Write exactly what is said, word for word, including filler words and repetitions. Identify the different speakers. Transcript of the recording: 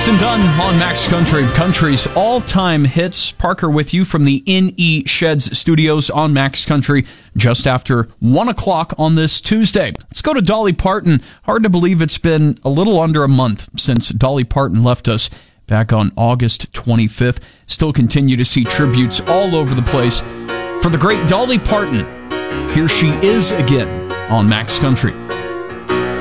Speaker 1: Jackson Dunn on Max Country, country's all-time hits. Parker with you from the N E Sheds studios on Max Country just after one o'clock on this Tuesday. Let's go to Dolly Parton. Hard to believe it's been a little under a month since Dolly Parton left us back on August twenty-fifth. Still continue to see tributes all over the place for the great Dolly Parton. Here she is again on Max Country.